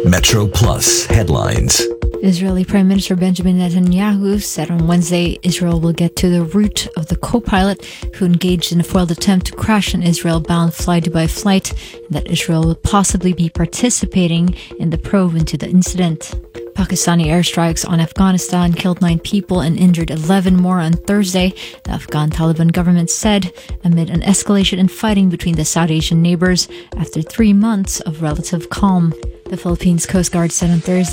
Metro Plus headlines. Israeli Prime Minister Benjamin Netanyahu said on Wednesday Israel will get to the root of the co-pilot who engaged in a foiled attempt to crash an Israel-bound Fly Dubai flight, and that Israel will possibly be participating in the probe into the incident. Pakistani airstrikes on Afghanistan killed 9 people and injured 11 more on Thursday, the Afghan Taliban government said, amid an escalation in fighting between the South Asian neighbors after 3 months of relative calm. The Philippines Coast Guard said on Thursday